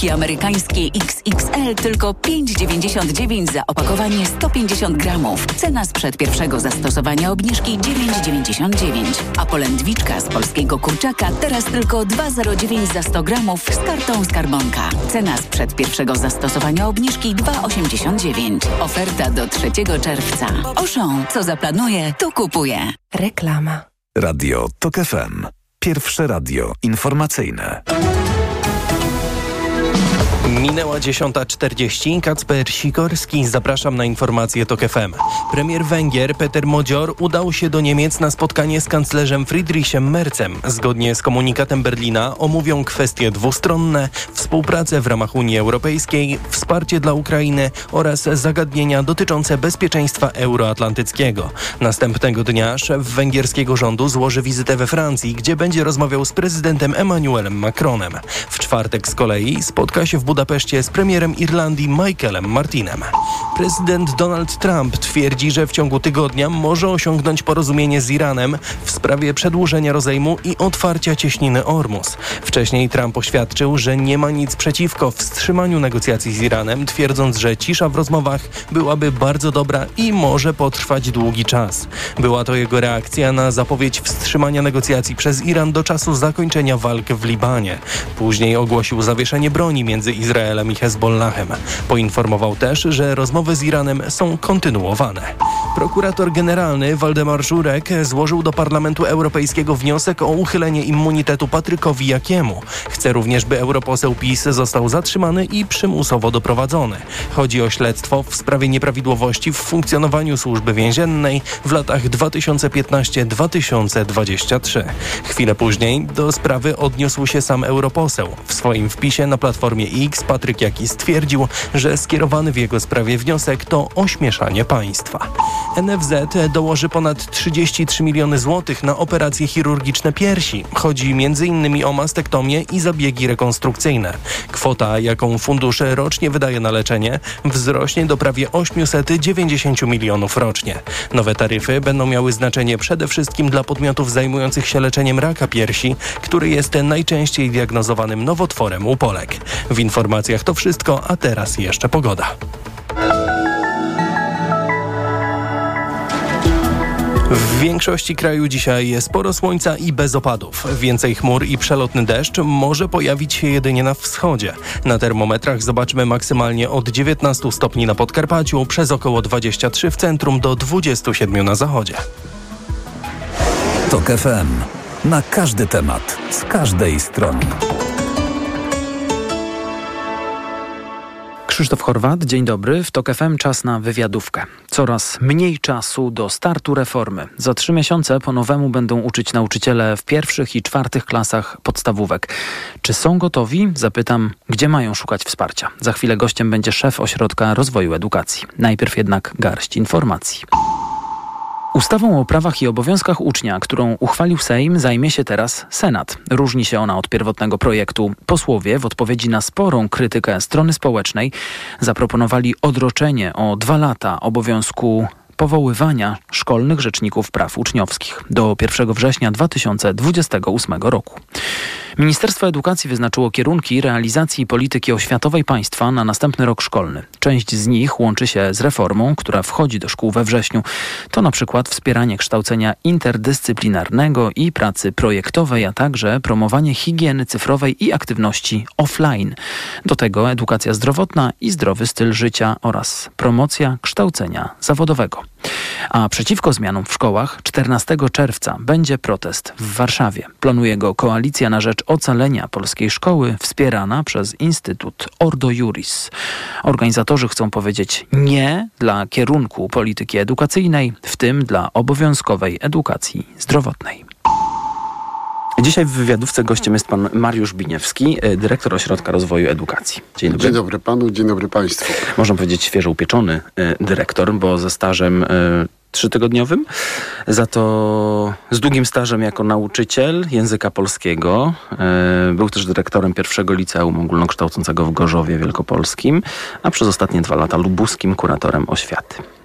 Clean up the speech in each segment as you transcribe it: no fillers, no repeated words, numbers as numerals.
Ogórki amerykańskie XXL tylko 5,99 za opakowanie 150 gramów. Cena sprzed pierwszego zastosowania obniżki 9,99. A polędwiczka z polskiego kurczaka teraz tylko 2,09 za 100 gramów z kartą Skarbonka. Cena sprzed pierwszego zastosowania obniżki 2,89. Oferta do 3 czerwca. Auchan, co zaplanuje, to kupuje. Reklama. Radio TOK FM. Pierwsze radio informacyjne. Minęła 10:40. Kacper Sikorski. Zapraszam na informacje TOK FM. Premier Węgier Peter Modzior udał się do Niemiec na spotkanie z kanclerzem Friedrichem Merzem. Zgodnie z komunikatem Berlina omówią kwestie dwustronne, współpracę w ramach Unii Europejskiej, wsparcie dla Ukrainy oraz zagadnienia dotyczące bezpieczeństwa euroatlantyckiego. Następnego dnia szef węgierskiego rządu złoży wizytę we Francji, gdzie będzie rozmawiał z prezydentem Emmanuelem Macronem. W czwartek z kolei spotka się w Budapeszcie z premierem Irlandii Michaelem Martinem. Prezydent Donald Trump twierdzi, że w ciągu tygodnia może osiągnąć porozumienie z Iranem w sprawie przedłużenia rozejmu i otwarcia cieśniny Ormus. Wcześniej Trump oświadczył, że nie ma nic przeciwko wstrzymaniu negocjacji z Iranem, twierdząc, że cisza w rozmowach byłaby bardzo dobra i może potrwać długi czas. Była to jego reakcja na zapowiedź wstrzymania negocjacji przez Iran do czasu zakończenia walk w Libanie. Później ogłosił zawieszenie broni między Izraelem i Hezbollahem. Poinformował też, że rozmowy z Iranem są kontynuowane. Prokurator generalny Waldemar Żurek złożył do Parlamentu Europejskiego wniosek o uchylenie immunitetu Patrykowi Jakiemu. Chce również, by europoseł PiS został zatrzymany i przymusowo doprowadzony. Chodzi o śledztwo w sprawie nieprawidłowości w funkcjonowaniu służby więziennej w latach 2015-2023. Chwilę później do sprawy odniósł się sam europoseł. W swoim wpisie na Platformie X Patryk Jaki stwierdził, że skierowany w jego sprawie wniosek to ośmieszanie państwa. NFZ dołoży ponad 33 miliony złotych na operacje chirurgiczne piersi. Chodzi m.in. o mastektomię i zabiegi rekonstrukcyjne. Kwota, jaką fundusz rocznie wydaje na leczenie, wzrośnie do prawie 890 milionów rocznie. Nowe taryfy będą miały znaczenie przede wszystkim dla podmiotów zajmujących się leczeniem raka piersi, który jest najczęściej diagnozowanym nowotworem u Polek. W informacjach to wszystko, a teraz jeszcze pogoda. W większości kraju dzisiaj sporo słońca i bez opadów. Więcej chmur i przelotny deszcz może pojawić się jedynie na wschodzie. Na termometrach zobaczmy maksymalnie od 19 stopni na Podkarpaciu, przez około 23 w centrum do 27 na zachodzie. TOK FM. Na każdy temat, z każdej strony. Krzysztof Horwat, dzień dobry. W TOK FM czas na wywiadówkę. Coraz mniej czasu do startu reformy. Za 3 miesiące po nowemu będą uczyć nauczyciele w 1. i 4. klasach podstawówek. Czy są gotowi? Zapytam, gdzie mają szukać wsparcia. Za chwilę gościem będzie szef Ośrodka Rozwoju Edukacji. Najpierw jednak garść informacji. Ustawą o prawach i obowiązkach ucznia, którą uchwalił Sejm, zajmie się teraz Senat. Różni się ona od pierwotnego projektu. Posłowie w odpowiedzi na sporą krytykę strony społecznej zaproponowali odroczenie o 2 lata obowiązku powoływania szkolnych rzeczników praw uczniowskich do 1 września 2028 roku. Ministerstwo Edukacji wyznaczyło kierunki realizacji polityki oświatowej państwa na następny rok szkolny. Część z nich łączy się z reformą, która wchodzi do szkół we wrześniu. To na przykład wspieranie kształcenia interdyscyplinarnego i pracy projektowej, a także promowanie higieny cyfrowej i aktywności offline. Do tego edukacja zdrowotna i zdrowy styl życia oraz promocja kształcenia zawodowego. A przeciwko zmianom w szkołach 14 czerwca będzie protest w Warszawie. Planuje go Koalicja na rzecz ocalenia polskiej szkoły, wspierana przez Instytut Ordo Iuris. Organizatorzy chcą powiedzieć nie dla kierunku polityki edukacyjnej, w tym dla obowiązkowej edukacji zdrowotnej. Dzisiaj w wywiadówce gościem jest pan Mariusz Biniewski, dyrektor Ośrodka Rozwoju Edukacji. Dzień dobry. Dzień dobry panu, dzień dobry państwu. Można powiedzieć świeżo upieczony dyrektor, bo ze stażem 3-tygodniowym, za to z długim stażem jako nauczyciel języka polskiego. Był też dyrektorem pierwszego liceum ogólnokształcącego w Gorzowie Wielkopolskim, a przez ostatnie 2 lata lubuskim kuratorem oświaty.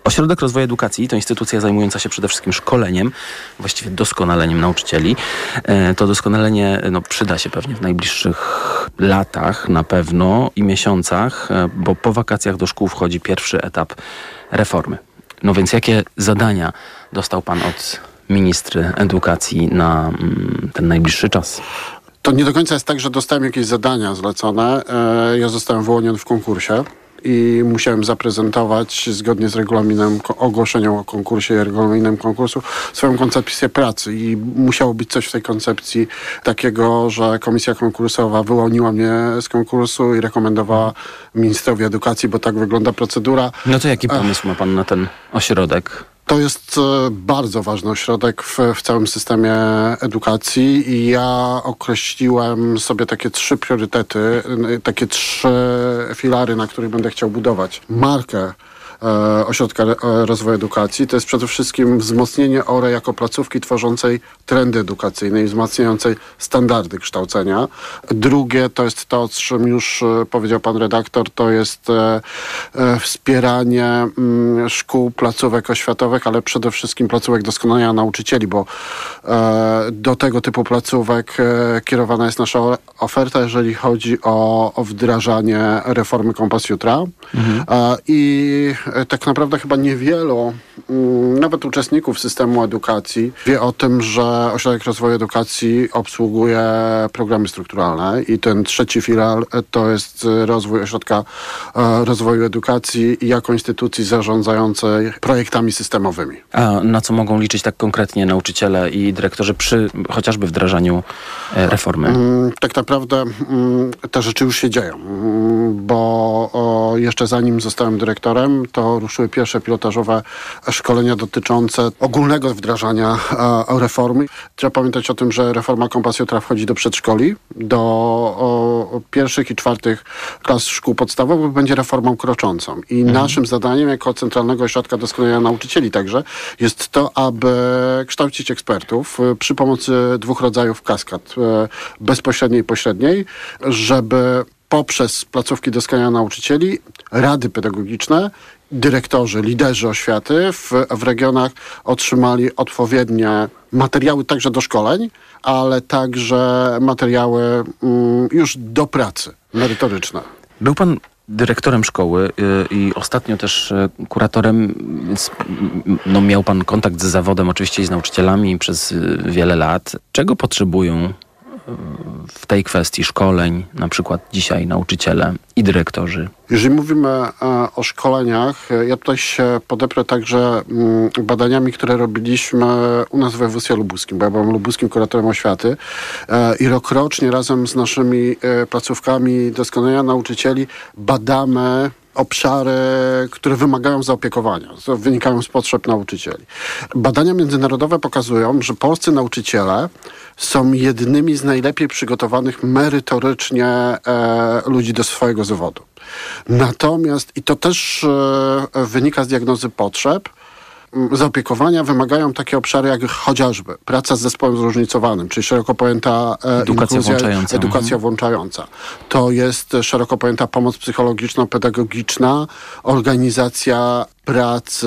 Ośrodek Rozwoju Edukacji to instytucja zajmująca się przede wszystkim szkoleniem, właściwie doskonaleniem nauczycieli. To doskonalenie przyda się pewnie w najbliższych latach na pewno i miesiącach, bo po wakacjach do szkół wchodzi pierwszy etap reformy. No więc jakie zadania dostał pan od ministry edukacji na ten najbliższy czas? To nie do końca jest tak, że dostałem jakieś zadania zlecone. Ja zostałem wyłoniony w konkursie i musiałem zaprezentować zgodnie z regulaminem, ogłoszeniem o konkursie i regulaminem konkursu swoją koncepcję pracy i musiało być coś w tej koncepcji takiego, że komisja konkursowa wyłoniła mnie z konkursu i rekomendowała ministrowi edukacji, bo tak wygląda procedura. No to jaki pomysł ma pan na ten ośrodek? To jest bardzo ważny ośrodek w całym systemie edukacji i ja określiłem sobie takie 3 priorytety, takie 3 filary, na których będę chciał budować markę Ośrodka Rozwoju Edukacji. To jest przede wszystkim wzmocnienie ORE jako placówki tworzącej trendy edukacyjne i wzmacniającej standardy kształcenia. Drugie to jest to, o czym już powiedział pan redaktor, to jest wspieranie szkół, placówek oświatowych, ale przede wszystkim placówek doskonalenia nauczycieli, bo do tego typu placówek kierowana jest nasza oferta, jeżeli chodzi o wdrażanie reformy Kompas Jutra. I tak naprawdę chyba niewielu, nawet uczestników systemu edukacji, wie o tym, że Ośrodek Rozwoju Edukacji obsługuje programy strukturalne i ten 3 filar to jest rozwój Ośrodka Rozwoju Edukacji jako instytucji zarządzającej projektami systemowymi. A na co mogą liczyć tak konkretnie nauczyciele i dyrektorzy przy chociażby wdrażaniu reformy? Tak naprawdę te rzeczy już się dzieją, bo jeszcze zanim zostałem dyrektorem, to ruszyły pierwsze pilotażowe szkolenia dotyczące ogólnego wdrażania reformy. Trzeba pamiętać o tym, że reforma Kompas Jutra wchodzi do przedszkoli, do 1. i 4. klas szkół podstawowych, będzie reformą kroczącą. I naszym zadaniem jako Centralnego Ośrodka Doskonalenia Nauczycieli także jest to, aby kształcić ekspertów przy pomocy 2 rodzajów kaskad, bezpośredniej i pośredniej, żeby poprzez placówki doskonalenia nauczycieli, rady pedagogiczne, dyrektorzy, liderzy oświaty w regionach otrzymali odpowiednie materiały także do szkoleń, ale także materiały już do pracy merytoryczne. Był pan dyrektorem szkoły i ostatnio też kuratorem, więc miał pan kontakt z zawodem, oczywiście i z nauczycielami przez wiele lat. Czego potrzebują w tej kwestii szkoleń, na przykład dzisiaj nauczyciele i dyrektorzy? Jeżeli mówimy o szkoleniach, ja tutaj się podeprę także badaniami, które robiliśmy u nas w województwie lubuskim, bo ja byłem lubuskim kuratorem oświaty i rokrocznie razem z naszymi placówkami doskonalenia nauczycieli badamy obszary, które wymagają zaopiekowania, wynikają z potrzeb nauczycieli. Badania międzynarodowe pokazują, że polscy nauczyciele są jednymi z najlepiej przygotowanych merytorycznie ludzi do swojego zawodu. Natomiast, i to też wynika z diagnozy potrzeb, zaopiekowania wymagają takie obszary jak chociażby praca z zespołem zróżnicowanym, czyli szeroko pojęta edukacja włączająca. To jest szeroko pojęta pomoc psychologiczno-pedagogiczna, organizacja pracy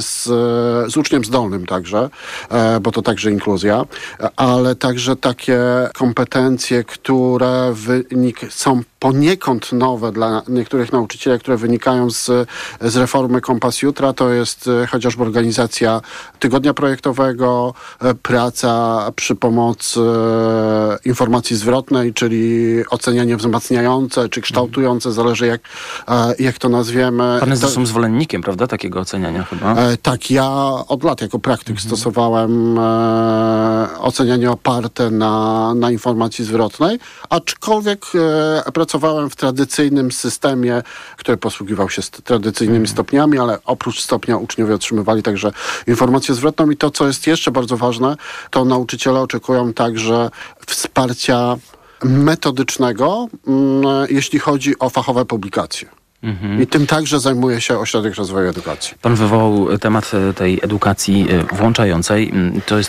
z uczniem zdolnym także, bo to także inkluzja, ale także takie kompetencje, które są poniekąd nowe dla niektórych nauczycieli, które wynikają z reformy Kompas Jutra, to jest chociażby organizacja tygodnia projektowego, praca przy pomocy informacji zwrotnej, czyli ocenianie wzmacniające czy kształtujące, zależy jak to nazwiemy. Pan jest zresztą zwolennikiem, prawda, takiego oceniania chyba? Tak, ja od lat jako praktyk stosowałem ocenianie oparte na informacji zwrotnej, aczkolwiek pracowałem w tradycyjnym systemie, który posługiwał się tradycyjnymi stopniami, ale oprócz stopnia uczniowie otrzymywali także informację zwrotną i to, co jest jeszcze bardzo ważne, to nauczyciele oczekują także wsparcia metodycznego, jeśli chodzi o fachowe publikacje. I tym także zajmuje się Ośrodek Rozwoju Edukacji. Pan wywołał temat tej edukacji włączającej. To jest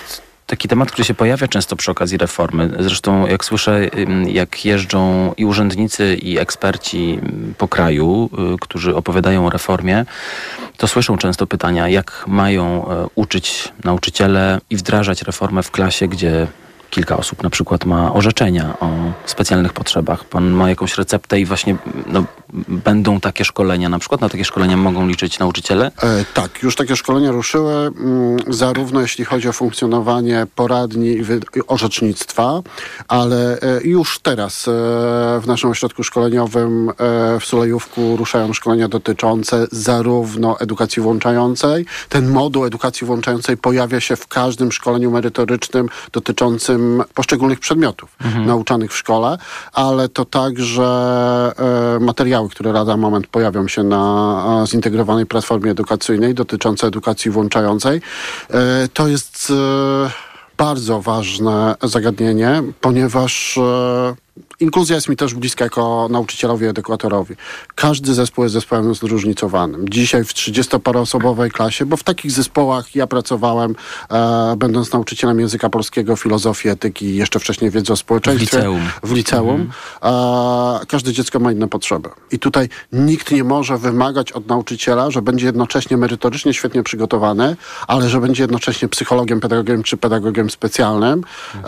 taki temat, który się pojawia często przy okazji reformy. Zresztą jak słyszę, jak jeżdżą i urzędnicy, i eksperci po kraju, którzy opowiadają o reformie, to słyszą często pytania, jak mają uczyć nauczyciele i wdrażać reformę w klasie, gdzie kilka osób na przykład ma orzeczenia o specjalnych potrzebach. Pan ma jakąś receptę i właśnie będą takie szkolenia, na przykład na takie szkolenia mogą liczyć nauczyciele? Tak, już takie szkolenia ruszyły, zarówno jeśli chodzi o funkcjonowanie poradni i orzecznictwa, ale już teraz w naszym ośrodku szkoleniowym w Sulejówku ruszają szkolenia dotyczące zarówno edukacji włączającej. Ten moduł edukacji włączającej pojawia się w każdym szkoleniu merytorycznym dotyczącym poszczególnych przedmiotów nauczanych w szkole, ale to także materiały, które lada moment pojawią się na zintegrowanej platformie edukacyjnej dotyczące edukacji włączającej. To jest bardzo ważne zagadnienie, ponieważ inkluzja jest mi też bliska jako nauczycielowi, edukatorowi. Każdy zespół jest zespołem zróżnicowanym. Dzisiaj w 30-paroosobowej klasie, bo w takich zespołach ja pracowałem, będąc nauczycielem języka polskiego, filozofii, etyki i jeszcze wcześniej wiedzy o społeczeństwie. W liceum. Każde dziecko ma inne potrzeby. I tutaj nikt nie może wymagać od nauczyciela, że będzie jednocześnie merytorycznie świetnie przygotowany, ale że będzie jednocześnie psychologiem, pedagogiem czy pedagogiem specjalnym.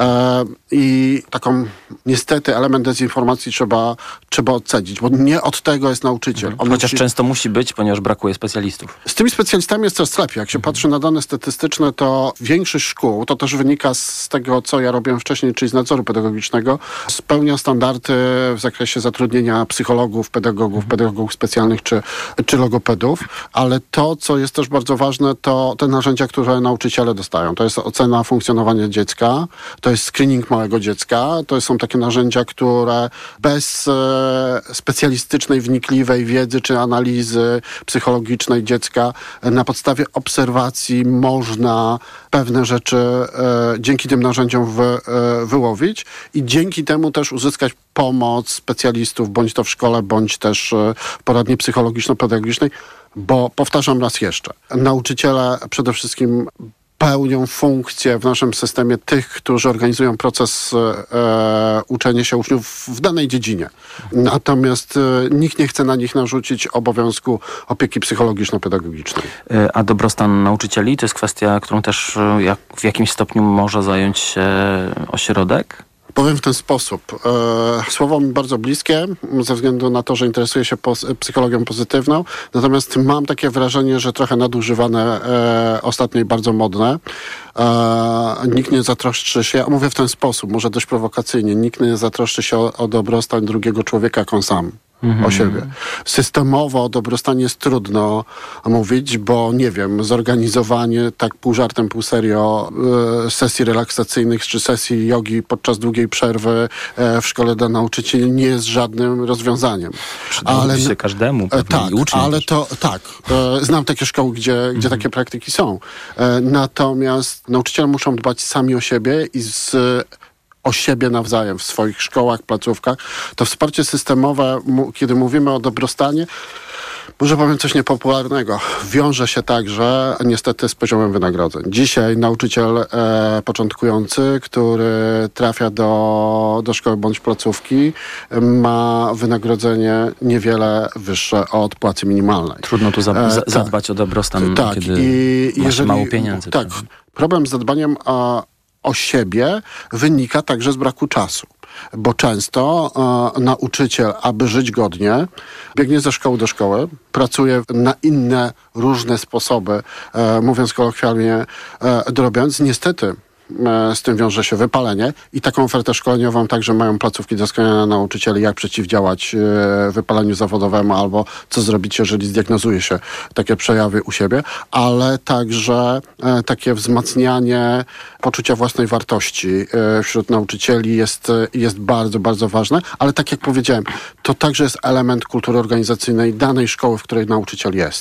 I taką niestety element dezinformacji trzeba odcedzić, bo nie od tego jest nauczyciel. Chociaż często musi być, ponieważ brakuje specjalistów. Z tymi specjalistami jest coraz lepiej. Jak się patrzy na dane statystyczne, to większość szkół, to też wynika z tego, co ja robiłem wcześniej, czyli z nadzoru pedagogicznego, spełnia standardy w zakresie zatrudnienia psychologów, pedagogów specjalnych czy logopedów, ale to, co jest też bardzo ważne, to te narzędzia, które nauczyciele dostają. To jest ocena funkcjonowania dziecka, to jest screening małego dziecka, to są takie narzędzia, które bez specjalistycznej, wnikliwej wiedzy czy analizy psychologicznej dziecka na podstawie obserwacji można pewne rzeczy dzięki tym narzędziom wyłowić i dzięki temu też uzyskać pomoc specjalistów, bądź to w szkole, bądź też w poradni psychologiczno-pedagogicznej, bo powtarzam raz jeszcze, nauczyciele przede wszystkim pełnią funkcję w naszym systemie tych, którzy organizują proces uczenia się uczniów w danej dziedzinie. Natomiast nikt nie chce na nich narzucić obowiązku opieki psychologiczno-pedagogicznej. A dobrostan nauczycieli to jest kwestia, którą też w jakimś stopniu może zająć się ośrodek? Powiem w ten sposób. Słowo mi bardzo bliskie, ze względu na to, że interesuję się psychologią pozytywną. Natomiast mam takie wrażenie, że trochę nadużywane ostatnio i bardzo modne. Nikt nie zatroszczy się, mówię w ten sposób, może dość prowokacyjnie, nikt nie zatroszczy się o dobrostan drugiego człowieka jak on sam. O siebie. Systemowo o dobrostanie jest trudno mówić, bo nie wiem, zorganizowanie tak pół żartem, pół serio sesji relaksacyjnych czy sesji jogi podczas długiej przerwy w szkole dla nauczycieli nie jest żadnym rozwiązaniem. Przydałoby się każdemu, tak, ale to tak. Znam takie szkoły, gdzie takie praktyki są. Natomiast nauczyciele muszą dbać sami o siebie i o siebie nawzajem w swoich szkołach, placówkach. To wsparcie systemowe, kiedy mówimy o dobrostanie, może powiem coś niepopularnego. Wiąże się także niestety z poziomem wynagrodzeń. Dzisiaj nauczyciel początkujący, który trafia do szkoły bądź placówki, ma wynagrodzenie niewiele wyższe od płacy minimalnej. Trudno tu zadbać o dobrostan, kiedy masz mało pieniędzy. Tak. Problem z zadbaniem o siebie wynika także z braku czasu. Bo często nauczyciel, aby żyć godnie, biegnie ze szkoły do szkoły, pracuje na inne, różne sposoby, mówiąc kolokwialnie, drobiąc. Niestety z tym wiąże się wypalenie i taką ofertę szkoleniową także mają placówki doskonale nauczycieli, jak przeciwdziałać wypaleniu zawodowemu albo co zrobić, jeżeli zdiagnozuje się takie przejawy u siebie, ale także takie wzmacnianie poczucia własnej wartości wśród nauczycieli jest bardzo, bardzo ważne, ale tak jak powiedziałem, to także jest element kultury organizacyjnej danej szkoły, w której nauczyciel jest.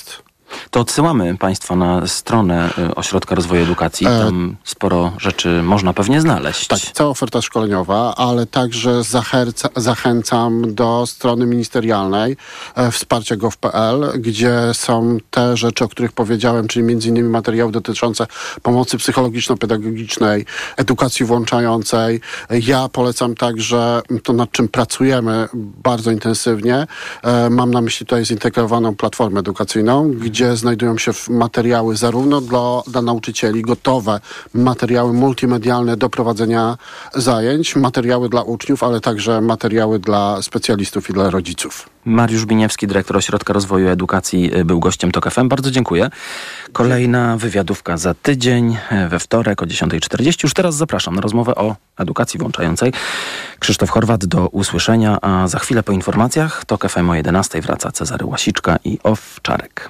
To odsyłamy Państwa na stronę Ośrodka Rozwoju Edukacji. Tam sporo rzeczy można pewnie znaleźć. Tak, cała oferta szkoleniowa, ale także zachęcam do strony ministerialnej wsparcia.gov.pl, gdzie są te rzeczy, o których powiedziałem, czyli m.in. materiały dotyczące pomocy psychologiczno-pedagogicznej, edukacji włączającej. Ja polecam także to, nad czym pracujemy bardzo intensywnie. Mam na myśli tutaj zintegrowaną platformę edukacyjną, gdzie znajdują się materiały zarówno dla nauczycieli, gotowe materiały multimedialne do prowadzenia zajęć, materiały dla uczniów, ale także materiały dla specjalistów i dla rodziców. Mariusz Biniewski, dyrektor Ośrodka Rozwoju Edukacji, był gościem TOK FM. Bardzo dziękuję. Kolejna wywiadówka za tydzień, we wtorek o 10:40. Już teraz zapraszam na rozmowę o edukacji włączającej. Krzysztof Horwat, do usłyszenia, a za chwilę po informacjach TOK FM o 11:00 wraca Cezary Łasiczka i Owczarek.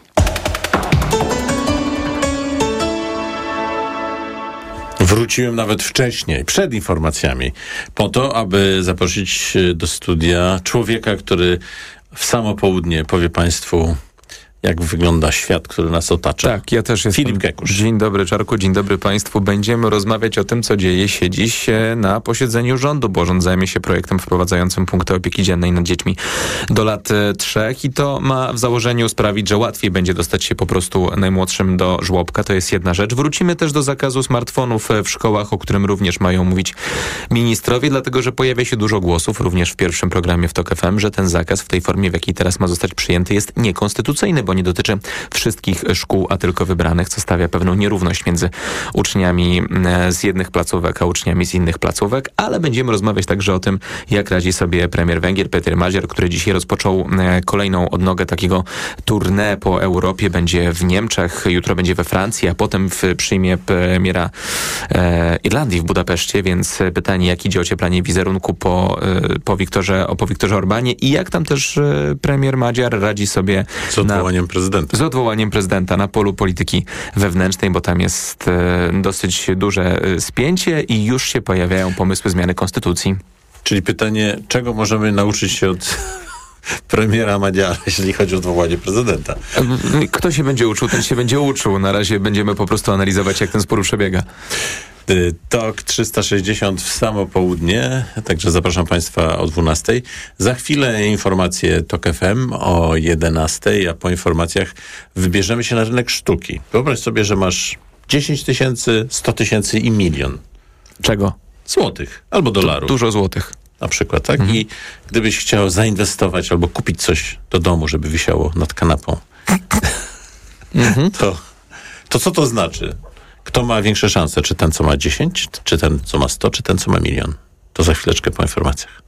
Wróciłem nawet wcześniej, przed informacjami, po to, aby zaprosić do studia człowieka, który w samo południe powie Państwu, jak wygląda świat, który nas otacza. Tak, ja też jestem. Filip Kekusz. Dzień dobry, Czarku, dzień dobry Państwu. Będziemy rozmawiać o tym, co dzieje się dziś na posiedzeniu rządu, bo rząd zajmie się projektem wprowadzającym punkty opieki dziennej nad dziećmi do lat 3 i to ma w założeniu sprawić, że łatwiej będzie dostać się po prostu najmłodszym do żłobka. To jest jedna rzecz. Wrócimy też do zakazu smartfonów w szkołach, o którym również mają mówić ministrowie, dlatego że pojawia się dużo głosów, również w pierwszym programie w TOK FM, że ten zakaz w tej formie, w jakiej teraz ma zostać przyjęty, jest niekonstytucyjny, bo nie dotyczy wszystkich szkół, a tylko wybranych, co stawia pewną nierówność między uczniami z jednych placówek, a uczniami z innych placówek, ale będziemy rozmawiać także o tym, jak radzi sobie premier Węgier Peter Magyar, który dzisiaj rozpoczął kolejną odnogę takiego tournée po Europie. Będzie w Niemczech, jutro będzie we Francji, a potem przyjmie premiera Irlandii w Budapeszcie, więc pytanie, jak idzie ocieplanie wizerunku po Viktorze Orbanie i jak tam też premier Magyar radzi sobie z odwołaniem prezydenta na polu polityki wewnętrznej, bo tam jest dosyć duże spięcie i już się pojawiają pomysły zmiany konstytucji. Czyli pytanie, czego możemy nauczyć się od premiera Magyara, jeśli chodzi o odwołanie prezydenta? Kto się będzie uczył, ten się będzie uczył. Na razie będziemy po prostu analizować, jak ten spór przebiega. TOK 360 w samo południe, także zapraszam Państwa o 12:00. Za chwilę informacje TOK FM o 11:00, a po informacjach wybierzemy się na rynek sztuki. Wyobraź sobie, że masz 10 000, 100 000 i 1 000 000. Czego? Złotych albo dolarów. Dużo złotych. Na przykład, tak? I gdybyś chciał zainwestować albo kupić coś do domu, żeby wisiało nad kanapą, to co to znaczy? Kto ma większe szanse? Czy ten, co ma 10, czy ten, co ma 100, czy ten, co ma 1 000 000? To za chwileczkę po informacjach.